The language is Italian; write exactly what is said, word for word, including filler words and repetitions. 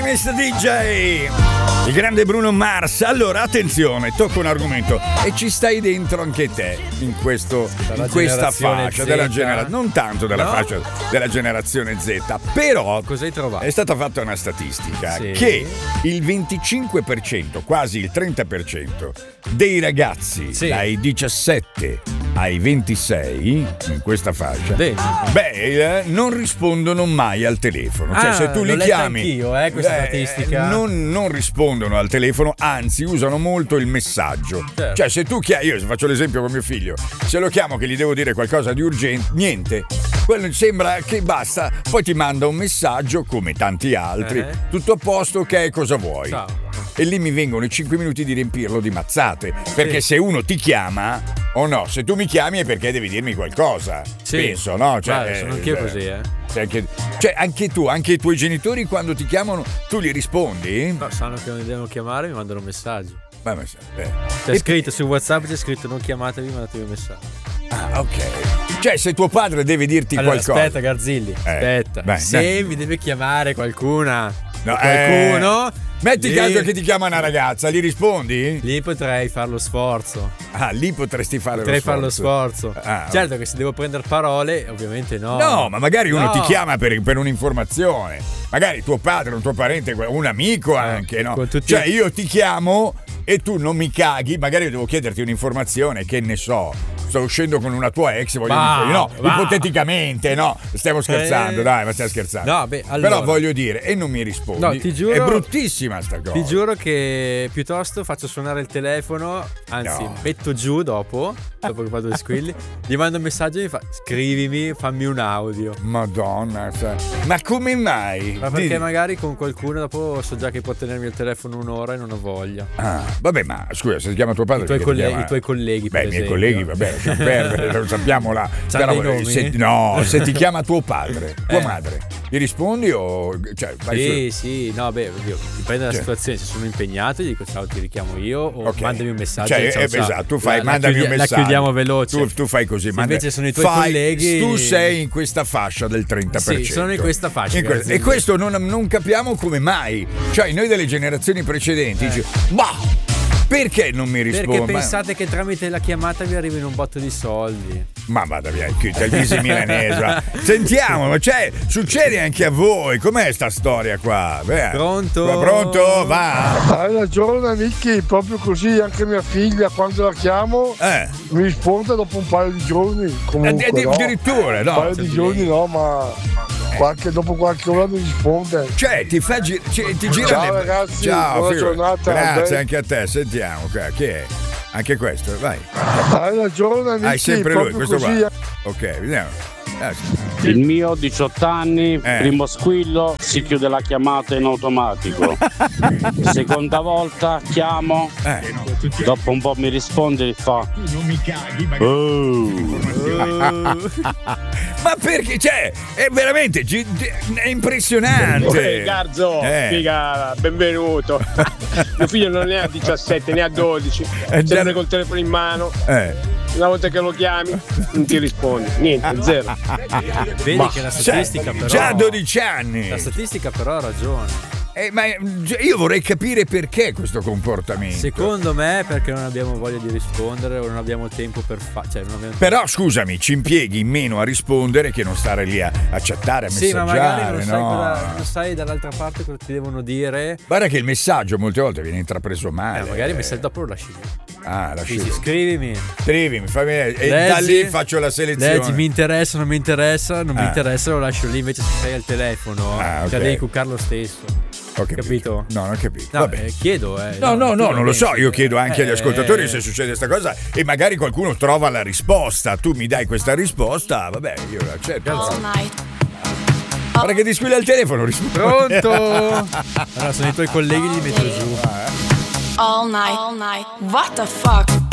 mister D J, il grande Bruno Mars. Allora, attenzione, tocco un argomento e ci stai dentro anche te in, questo, in questa fascia Z. Della generazione, non tanto della no? fascia della generazione Z, però cosa hai trovato? È stata fatta una statistica sì. che il venticinque per cento, quasi il trenta per cento dei ragazzi sì. dai diciassette ai ventisei in questa fascia, Bene. beh, non rispondono mai al telefono. Cioè, ah, se tu li l'ho chiami, anch'io, eh, questa eh, statistica. Non, non rispondono al telefono, anzi usano molto il messaggio. Certo. Cioè, se tu chiami, io faccio l'esempio con mio figlio, se lo chiamo che gli devo dire qualcosa di urgente, niente. Quello sembra che basta, poi ti manda un messaggio come tanti altri, uh-huh. tutto a posto, ok, cosa vuoi? Ciao. E lì mi vengono i cinque minuti di riempirlo di mazzate, perché sì. se uno ti chiama o no, se tu mi chiami è perché devi dirmi qualcosa, sì. penso, no? Cioè, Guarda, sono anch'io eh, così, eh. Cioè anche, cioè anche tu, anche i tuoi genitori quando ti chiamano, tu gli rispondi? No, sanno che non mi devono chiamare, mi mandano un messaggio. Beh, ma eh. C'è scritto su WhatsApp, c'è scritto non chiamatevi, mandatevi un messaggio. Ah, ok. Cioè, se tuo padre deve dirti allora, qualcosa. Aspetta, Garzilli, eh, aspetta. Beh, se dai. mi deve chiamare qualcuna, no, qualcuno. Eh, metti lì, caso che ti chiama una ragazza, gli rispondi? Lì potrei fare lo sforzo. Ah, lì potresti fare potrei lo sforzo. Potrei fare lo sforzo. Ah, certo okay. Che se devo prendere parole, ovviamente no. No, ma magari uno no. ti chiama per, per un'informazione. Magari tuo padre, un tuo parente, un amico anche, no? Tutti... Cioè, io ti chiamo e tu non mi caghi, magari devo chiederti un'informazione, che ne so. Sto uscendo con una tua ex, voglio va, dire, no, va. ipoteticamente, no, stiamo scherzando, eh, dai, ma stiamo scherzando. No, beh, allora, però voglio dire, e non mi rispondi. No, ti giuro, è bruttissima sta cosa. Ti giuro che piuttosto faccio suonare il telefono, anzi, no. metto giù dopo, dopo che vado di squilli, gli mando un messaggio e mi fa scrivimi, fammi un audio. Madonna, cioè. Ma come mai? Ma perché Dì. magari con qualcuno dopo so già che può tenermi il telefono un'ora e non ho voglia. Ah, vabbè, ma scusa, se ti chiama tuo padre, i tuoi colleghi, chiama... i tuoi colleghi, beh, i miei colleghi, vabbè, perdere, lo sappiamo là. C'ha però, dei nomi? Se, no, se ti chiama tuo padre, tua eh. madre, gli rispondi o cioè, vai sì, su... sì, no, beh, oddio, dipende dalla cioè. situazione. Se sono impegnato, gli dico ciao, ti richiamo io, o okay. mandami un messaggio. Cioè, ciao, eh, ciao. esatto, tu fai, la, mandami la chiudi- un messaggio. La chiudiamo veloce. Tu, tu fai così. Se manda... invece sono i tuoi fai, colleghi. Tu sei in questa fascia del trenta per cento. Sì, sono in questa fascia. In que- e questo non, non capiamo come mai. Cioè, noi delle generazioni precedenti, eh. dici, bah! Perché non mi rispondi? Perché pensate che tramite la chiamata vi arrivino un botto di soldi. Ma vada via, il visi milanese. Sentiamo, ma cioè, succede anche a voi. Com'è sta storia qua? Beh, pronto? Va, pronto? Va. Hai ragione, Nicky, proprio così anche mia figlia quando la chiamo eh. mi risponde dopo un paio di giorni. Comunque, Addi- no? Addirittura, no? Un paio di giorni no, ma qualche, dopo qualche ora mi risponde. Cioè, ti fa gi- ci, ti gira Ciao le... ragazzi, Ciao, buona figlio. giornata. Grazie beh. anche a te, sentiamo. Chi è? Anche questo, vai. Hai ragione, Nicky, Hai sempre lui, proprio questo così. qua. Ok, vediamo. Il mio diciotto anni, eh. primo squillo, si chiude la chiamata in automatico. Seconda volta chiamo, eh. dopo un po' mi risponde e fa non mi caghi, ma oh. Ma perché? Cioè, è veramente è impressionante. Ehi Garzo, eh. figa, benvenuto. Mio figlio non ne ha diciassette, ne ha dodici. Eh, sempre col telefono in mano. Eh. Una volta che lo chiami non ti rispondi, niente, zero. Vedi ma che la statistica però già a dodici anni. La statistica però ha ragione. Eh, ma io vorrei capire perché questo comportamento. Secondo me perché non abbiamo voglia di rispondere o non abbiamo tempo per fare. Cioè, non abbiamo... Però scusami, ci impieghi in meno a rispondere che non stare lì a, a chattare, a sì, messaggiare. Ma magari non, no? sai cosa, non sai dall'altra parte cosa ti devono dire. Guarda che il messaggio molte volte viene intrapreso male. Eh, magari il messaggio dopo lo lasci lì. Ah, lasci Quindi lì. scrivimi. Scrivimi, fammi vedere. E leggi, da lì faccio la selezione. Leggi, mi interessa, non mi interessa, non ah. mi interessa, lo lascio lì. Invece se sei al telefono, ah, okay. cioè devi cuccare lo stesso. Ho capito. capito? No, non ho capito. No, Vabbè. Eh, chiedo, eh. No, no, no, non lo so. Io chiedo anche agli eh, ascoltatori se succede questa cosa e magari qualcuno trova la risposta. Tu mi dai questa risposta, vabbè, io la accetto. All night. Guarda che ti squilla il telefono, rispondi. Pronto? Allora, sono i tuoi colleghi, li metto giù. All night. All night. What the fuck?